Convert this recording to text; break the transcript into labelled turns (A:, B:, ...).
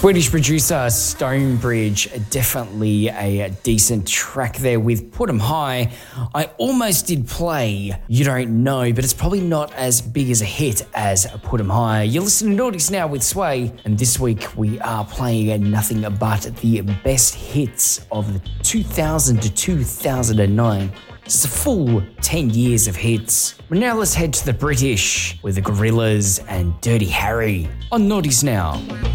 A: Swedish producer Stonebridge, definitely a decent track there with Put 'Em High. I almost did play You Don't Know, but it's probably not as big as a hit as Put 'Em High. You're listening to Naughties Now with Sway, and this week we are playing nothing but the best hits of the 2000 to 2009. It's a full 10 years of hits. But now let's head to the British with the Gorillaz and Dirty Harry on Naughties Now.